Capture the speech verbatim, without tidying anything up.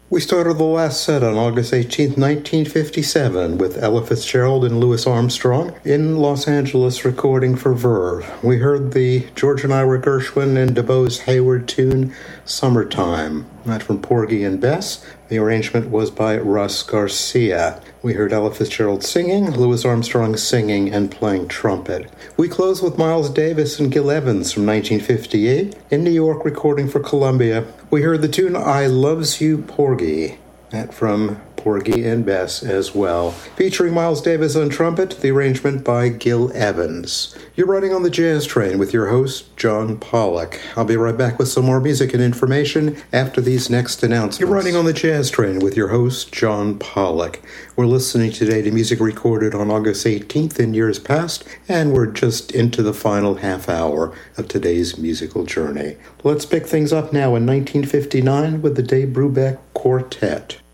We started the last set on August eighteenth, nineteen fifty-seven, with Ella Fitzgerald and Louis Armstrong in Los Angeles recording for Verve. We heard the George and Ira Gershwin and DuBose Hayward tune, Summertime. That from Porgy and Bess. The arrangement was by Russ Garcia. We heard Ella Fitzgerald singing, Louis Armstrong singing and playing trumpet. We close with Miles Davis and Gil Evans from nineteen fifty-eight, in New York recording for Columbia. We heard the tune I Loves You Porgy, that from Porgy and Bess as well, featuring Miles Davis on trumpet, the arrangement by Gil Evans. You're riding on the Jazz Train with your host, John Pollock. I'll be right back with some more music and information after these next announcements. You're riding on the Jazz Train with your host, John Pollock. We're listening today to music recorded on August eighteenth in years past, and we're just into the final half hour of today's musical journey. Let's pick things up now in nineteen fifty-nine with the Dave Brubeck Quartet.